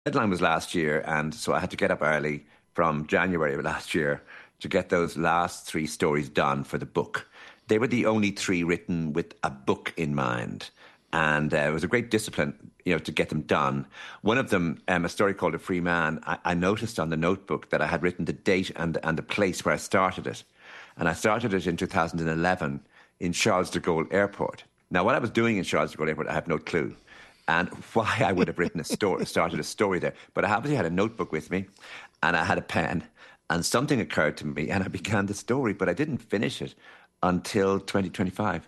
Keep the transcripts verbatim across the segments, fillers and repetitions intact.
Deadline was last year, and so I had to get up early from January of last year to get those last three stories done for the book. They were the only three written with a book in mind. And uh, it was a great discipline, you know, to get them done. One of them, um, a story called A Free Man, I, I noticed on the notebook that I had written the date and, and the place where I started it. And I started it in two thousand eleven in Charles de Gaulle Airport. Now, what I was doing in Charles de Gaulle Airport, I have no clue. And why I would have written a story, started a story there. But I obviously had a notebook with me, and I had a pen, and something occurred to me, and I began the story, but I didn't finish it until twenty twenty-five.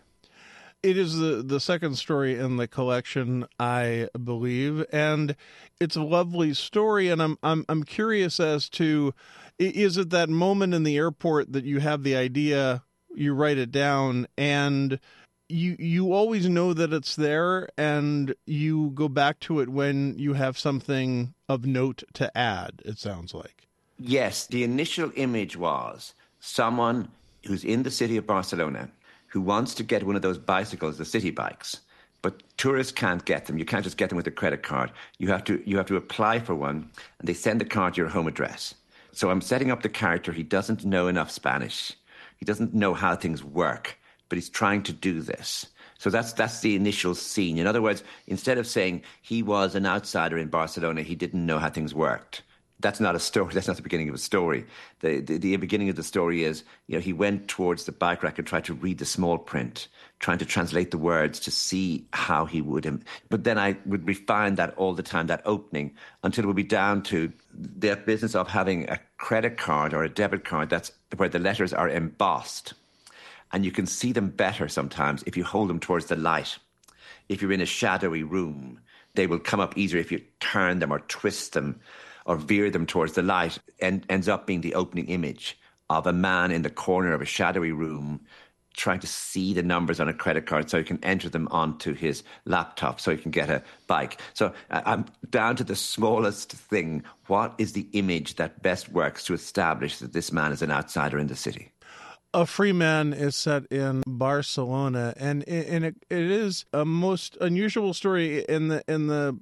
It is the, the second story in the collection, I believe, and it's a lovely story. And I'm I'm I'm curious as to, is it that moment in the airport that you have the idea, you write it down, and you you always know that it's there, and you go back to it when you have something of note to add? It sounds like. Yes, the initial image was someone who's in the city of Barcelona, who wants to get one of those bicycles, the city bikes, but tourists can't get them. You can't just get them with a credit card. You have to you have to apply for one, and they send the card to your home address. So I'm setting up the character. He doesn't know enough Spanish. He doesn't know how things work, but he's trying to do this. So that's that's the initial scene. In other words, instead of saying he was an outsider in Barcelona, he didn't know how things worked. That's not a story. That's not the beginning of a story. The, the the beginning of the story is, you know, he went towards the bike rack and tried to read the small print, trying to translate the words to see how he would. Im- but then I would refine that all the time, that opening, until it would be down to the business of having a credit card or a debit card that's where the letters are embossed. And you can see them better sometimes if you hold them towards the light. If you're in a shadowy room, they will come up easier if you turn them or twist them or veer them towards the light, and ends up being the opening image of a man in the corner of a shadowy room trying to see the numbers on a credit card so he can enter them onto his laptop so he can get a bike. So uh, I'm down to the smallest thing. What is the image that best works to establish that this man is an outsider in the city? A Free Man is set in Barcelona, and and it, it is a most unusual story in the in the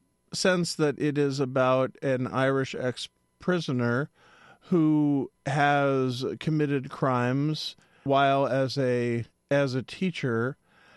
sense that it is about an Irish ex-prisoner who has committed crimes while as a as a teacher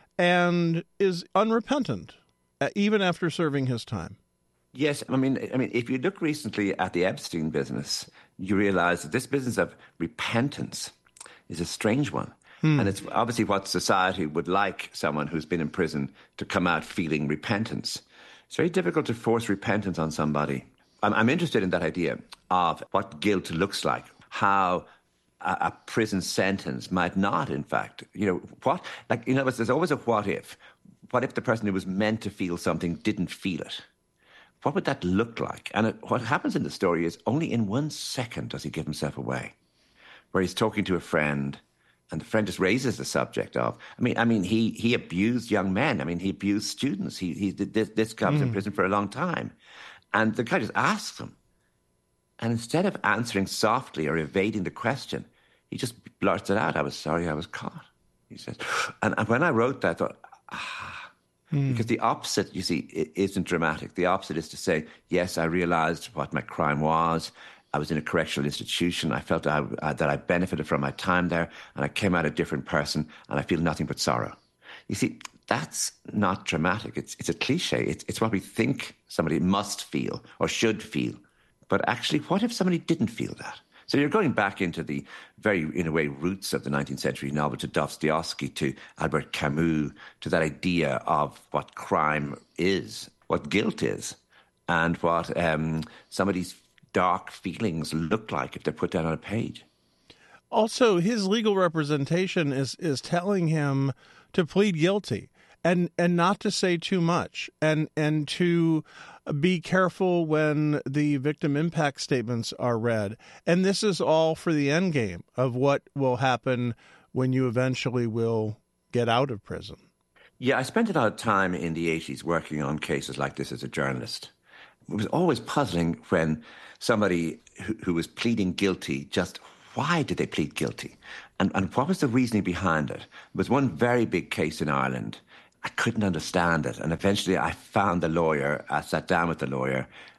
and is unrepentant even after serving his time. Yes, I mean, I mean, if you look recently at the Epstein business, you realize that this business of repentance is a strange one. Hmm. And it's obviously what society would like someone who's been in prison to come out feeling repentance. It's very difficult to force repentance on somebody. I'm, I'm interested in that idea of what guilt looks like, how a, a prison sentence might not, in fact, you know, what, like, in other words, there's always a what if. What if the person who was meant to feel something didn't feel it? What would that look like? And it, what happens in the story is only in one second does he give himself away, where he's talking to a friend, and the friend just raises the subject of, I mean, I mean, he he abused young men. I mean, he abused students. He he did this, this guy was mm. in prison for a long time. And the guy just asks him. And instead of answering softly or evading the question, he just blurts it out. I was sorry I was caught, he says. And, and when I wrote that, I thought, ah, mm. because the opposite, you see, it isn't dramatic. The opposite is to say, yes, I realized what my crime was. I was in a correctional institution. I felt I, uh, that I benefited from my time there, and I came out a different person, and I feel nothing but sorrow. You see, that's not dramatic. It's it's a cliche. It's, it's what we think somebody must feel or should feel. But actually, what if somebody didn't feel that? So you're going back into the very, in a way, roots of the nineteenth century novel, to Dostoevsky, to Albert Camus, to that idea of what crime is, what guilt is, and what um, somebody's dark feelings look like if they're put down on a page. Also, his legal representation is is telling him to plead guilty and and not to say too much, and and to be careful when the victim impact statements are read. And this is all for the end game of what will happen when you eventually will get out of prison. Yeah, I spent a lot of time in the eighties working on cases like this as a journalist. It was always puzzling when somebody who, who was pleading guilty, just why did they plead guilty? And, and what was the reasoning behind it? There was one very big case in Ireland. I couldn't understand it. And eventually I found the lawyer, I sat down with the lawyer,